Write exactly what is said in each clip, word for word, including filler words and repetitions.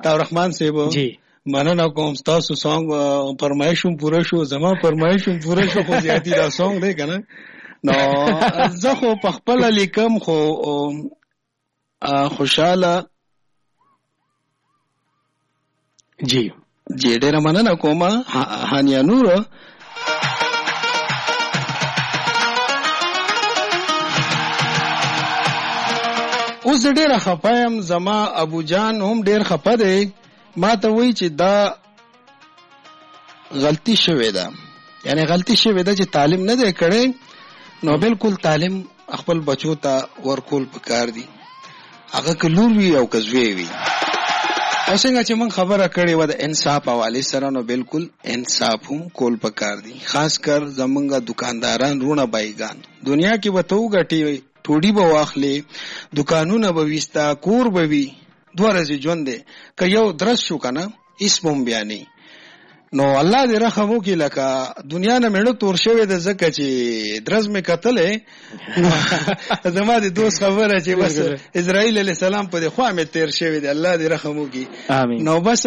عطا رحمان صاحب جی مننه کوم تاسو سونګ فرمایشوم پوره شو زما فرمایشوم پوره شو خو زیاتی دا سونګ دی کنه نو زه خو په خپل لیکم خو خوشاله جی جی ډیره مننه کوم هانیا نور. اوس ډیره خپایم زما ابو جان هم ډیر خپه دی ما ته وی چې دا غلطی شوې ده یعنی غلطی شوې ده چې تعلیم نه دی کړی نو بالکل تعلیم خپل بچو ته ورکول پکار دي هغه کلور وی او کزوی وی او څنګه چې من خبره کړې و د انصاف حواله سره نو بالکل انصاف هم کول پکار دي خاص کر زمونږه دکانداران رونه بایگان دنیا کې وته وګټي ټوډي به واخلې دکانونه به وستا کور به وي دوه ورځې ژوند دی که یو درس شو کنه اسمم بیانې نو الله دې رحم وکړي لکه دنیا نه مړو تور شوی د زکه چې درز مې کتلې زما دې دوست خبره چې بس اسرائیل علیه السلام په دې خوا مې تیر شوی دی الله دې رحم وکړي نو بس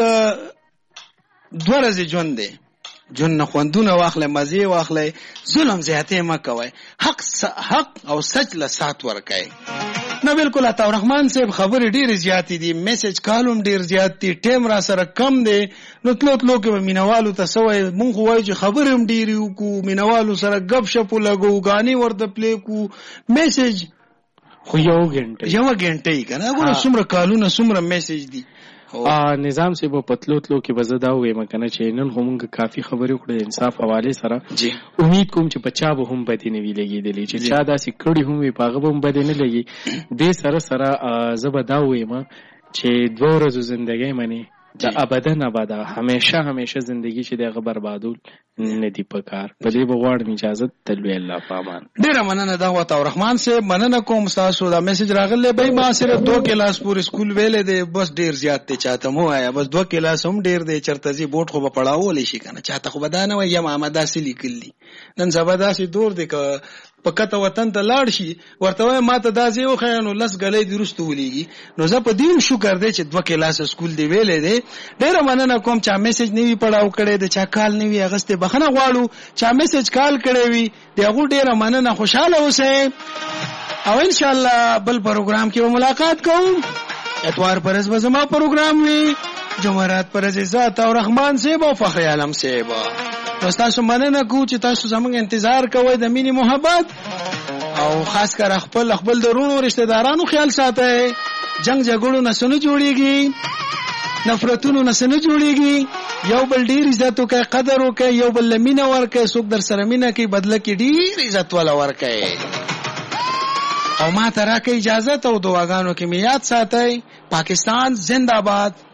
دوه ورځې ژوند دی جون نه خوندونه واخلې مزه واخلې ظلم زیاته ما کوي حق حق او سچ له سات ورکای نو بالکل عطا رحمان صاحب خبرې ډېرې زیاتې دي میسج کالم ډېر زیات دي ټیم را سره کم دی نو تلو تلو کې مینوالو ته سوې مونږ وایو چې خبرې هم ډېرې وکړو مینوالو سره غب شپ لګو غانې ورته پلی کو میسج خو یو غنټه یو غنټه یې کنه وګوره څومره کالونه څومره میسج دي نظام سے په پتلو تلو کې بزدا وې مکنه چې نن همغه کافی خبرې وکړې انصاف حواله سره جی امید کوم چې بچا به هم بدې نه وی لګېدلې چې چا داسې کړي هم وي پاغه به هم بدې نه لګي دې سره سره زبدا وې ما چې دوه ورځې ژوندۍ منی دا ابدا ابدا همیشه همیشه زندگی چې دغه بربادول نه دی پکار په دې بغواړم اجازه تلوي الله پامان ډیر مننه دا عطا رحمان سے مننه کوم تاسو دا میسج راغله به ما صرف دو کلاس پور اسکول ویلې دی بس ډیر زیات ته چاته مو آیا بس دو کلاس هم ډیر دی چرته زی بوت خو په پړاو لشي کنه چاته خو بدانه وای یم محمد اصلي کلی نن زبرداسي دور دی ک پکته وطن ته لاړ شي ورته وای ماته دا زیو خیانو لس غلې درست ولېږي نو زه په دې شکر دی چې دوه کلاس اسکول دی ویلې دی ډیر مننه کوم چې میسج نیوی پړاو کړي د چا کال نیوی اغسته بخنه غواړو چې میسج کال کړي وي دغه ډیر مننه خوشاله اوسئ او ان شاء الله بل پروګرام کې ملاقات کوم اتوار پرز به زما پروګرام وي جمعرات پرز عزت او رحمان صاحب او فخر عالم صاحب نو تاسو مننه کو چې تاسو زموږ انتظار کوئ د مینې محبت او خاص کر خپل خپل درونو رشتہ دارانو خیال ساتئ جنگ جګړو نه سونه جوړیږي نفرتونو نه سونه جوړیږي یو بل ډیر عزت وکړي قدر وکړي یو بل لمینه ورکړي څوک در سره مینه کوي بدله کې ډیر عزت ولا ورکړي او ما ته راکې اجازه ته او دعاګانو کې می یاد ساتئ پاکستان زندہ باد